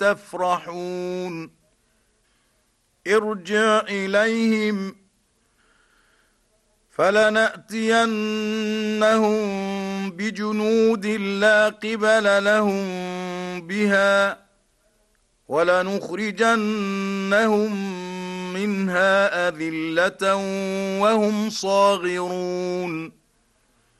تفرحون ارجع إليهم فلنأتينهم بجنود لا قبل لهم بها ولنخرجنهم منها أذلة وهم صاغرون